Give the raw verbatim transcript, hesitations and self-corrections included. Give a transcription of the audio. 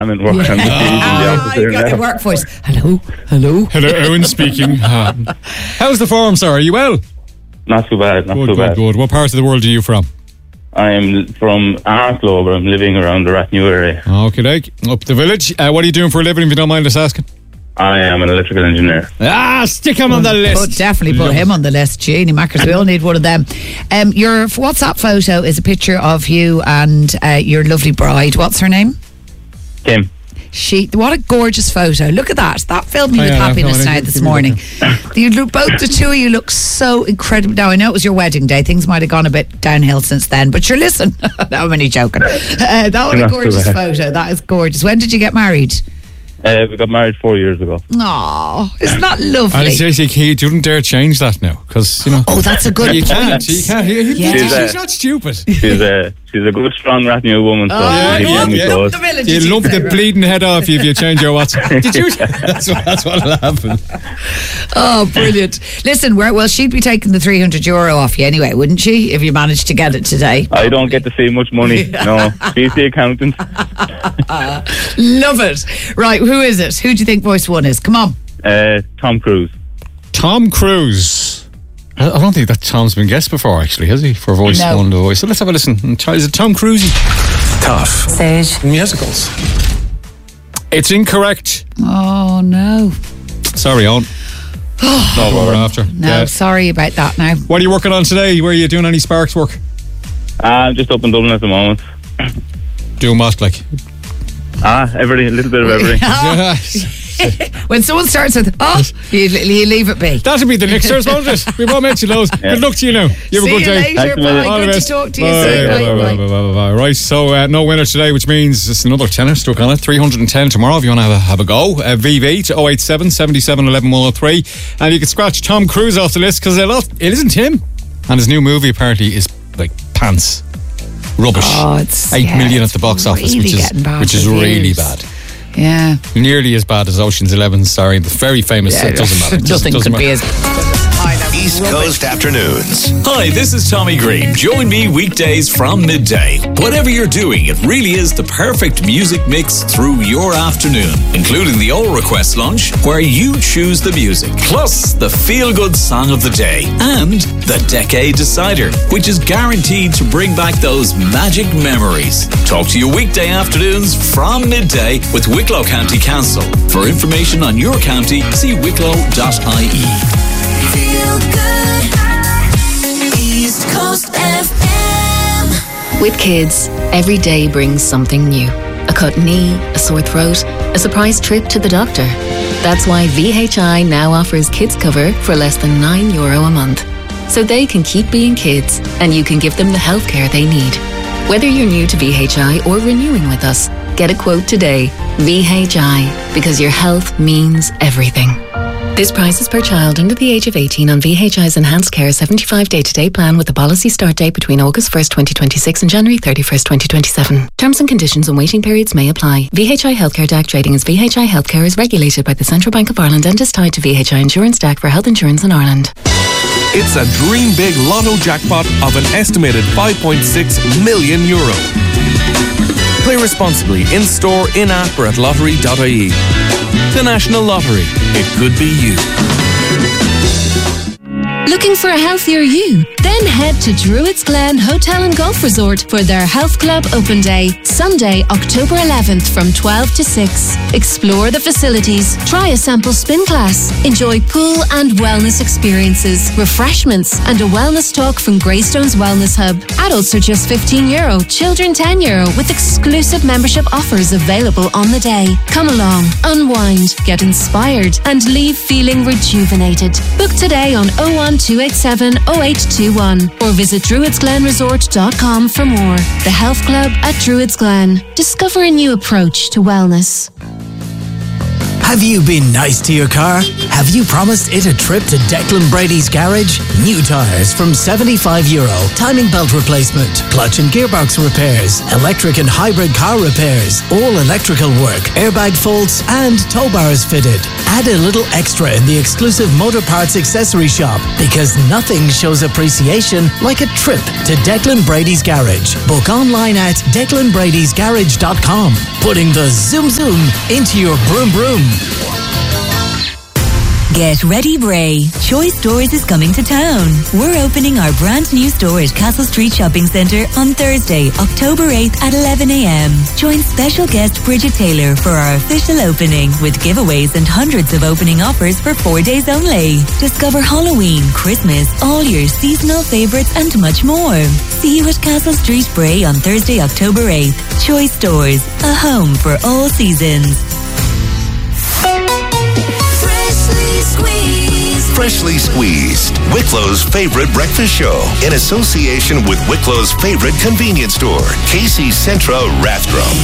I'm in work. I'm just using the office Ah, here you got the now. work voice. Hello, hello. Hello, Owen speaking. Um, how's the farm, sir? Are you well? Not too bad, not Good, too good, bad. good. What part of the world are you from? I'm from Arklow, but I'm living around the Rathnew area. Okay, like up the village. Uh, what are you doing for a living, if you don't mind us asking? I am an electrical engineer. Ah, stick him on the list. Put, definitely put Love him on the list. Genie Mackers, we all need one of them. Um, your WhatsApp photo is a picture of you and uh, your lovely bride. What's her name? Kim. She. What a gorgeous photo. Look at that. That filled me Oh, with yeah, happiness no, I now didn't this give me morning. You look, both the two of you look so incredible. Now, I know it was your wedding day. Things might have gone a bit downhill since then. But you're listen. No, I'm only joking. Uh, that was a Not too gorgeous bad. photo. That is gorgeous. When did you get married? Uh, we got married four years ago. Oh, isn't that lovely? And seriously, you shouldn't dare change that now, because you know. Oh, that's a good You point. can't. You can't. You, you, Yeah. she's, She's, uh, not stupid. She's a she's a good, strong Rathnew woman. So Oh, she'll keep yeah, me yeah. close. The village, You did lump say, the right? bleeding head off you if you change your WhatsApp. Did you? That's what, that's what'll happen. Oh, brilliant. Listen, where, well, she'd be taking the three hundred euro off you anyway, wouldn't she, if you managed to get it today? I don't get to see much money. No, she's the accountant. Love it. Right, who is it? Who do you think voice one is? Come on. Uh, Tom Cruise. Tom Cruise. I I don't think that Tom's been guessed before, actually, has he? For voice No. one, the voice. So let's have a listen. Is it Tom Cruise? Tough. Sage. Musicals. It's incorrect. Oh, no. Sorry, Owen. No, we're after. No, Yeah. sorry about that now. What are you working on today? Where are you doing any Sparks work? I'm just up in Dublin at the moment. Doing what, like? Ah, everything, a little bit of everything. When someone starts with, oh, you, you leave it be. That'll be the next year's, won't it? We won't mention those. Yeah. Good luck to you now. You have See a good you day. later. Thanks a Bye. million. All the Good to best. talk to you. Bye, soon. bye, Bye, bye, bye. bye, bye, bye. Right, so uh, no winner today, which means it's another tenner stuck on it. three hundred ten tomorrow if you want to have a, have a go. Uh, V V to oh eight seven, seven seven, one one, one oh three. And you can scratch Tom Cruise off the list because it isn't him. And his new movie apparently is like pants. Rubbish. Oh, it's Eight yeah, million it's at the box office, really which is getting bad which is reviews. really bad. Yeah. Nearly as bad as Ocean's Eleven, sorry, but very famous. Yeah, it doesn't matter. It just Nothing doesn't could be matter. as. East Coast Afternoons. Hi, this is Tommy Green. Join me weekdays from midday. Whatever you're doing, it really is the perfect music mix through your afternoon, including the All Request Lunch, where you choose the music, plus the feel-good song of the day, and the Decade Decider, which is guaranteed to bring back those magic memories. Talk to you weekday afternoons from midday with Wicklow County Council. For information on your county, see wicklow dot I E. Feel good. East Coast F M. With kids, every day brings something new. A cut knee, a sore throat, a surprise trip to the doctor. That's why V H I now offers kids cover for less than nine euro a month. So they can keep being kids and you can give them the healthcare they need. Whether you're new to V H I or renewing with us, get a quote today. V H I, because your health means everything. This price is per child under the age of eighteen on V H I's Enhanced Care seventy-five day-to-day plan with a policy start date between August first, twenty twenty-six and January thirty-first, twenty twenty-seven. Terms and conditions and waiting periods may apply. V H I Healthcare D A C trading as V H I Healthcare is regulated by the Central Bank of Ireland and is tied to V H I Insurance D A C for health insurance in Ireland. It's a dream big lotto jackpot of an estimated five point six million euro. Play responsibly in store, in app or at lottery dot I E. The National Lottery. It could be you. Looking for a healthier you? Then head to Druids Glen Hotel and Golf Resort for their Health Club Open Day, Sunday, October eleventh from twelve to six. Explore the facilities, try a sample spin class, enjoy pool and wellness experiences, refreshments and a wellness talk from Greystones Wellness Hub. Adults are just fifteen euro, children ten euro with exclusive membership offers available on the day. Come along, unwind, get inspired and leave feeling rejuvenated. Book today on oh one two eight seven oh eight two one or visit druids glen resort dot com for more. The Health Club at Druids Glen. Discover a new approach to wellness. Have you been nice to your car? Have you promised it a trip to Declan Brady's garage? New tyres from seventy-five euro, timing belt replacement, clutch and gearbox repairs, electric and hybrid car repairs, all electrical work, airbag faults and tow bars fitted. Add a little extra in the exclusive Motor Parts accessory shop, because nothing shows appreciation like a trip to Declan Brady's Garage. Book online at declan bradys garage dot com. Putting the zoom zoom into your broom broom. Get ready, Bray. Choice Stores is coming to town. We're opening our brand new store at Castle Street Shopping Centre on Thursday, October eighth at eleven a m. Join special guest Bridget Taylor for our official opening with giveaways and hundreds of opening offers for four days only. Discover Halloween, Christmas, all your seasonal favourites and much more. See you at Castle Street, Bray on Thursday, October eighth. Choice Stores, a home for all seasons. Squeezed. Freshly Squeezed, Wicklow's favorite breakfast show, in association with Wicklow's favorite convenience store, Casey's Centra Rathdrum.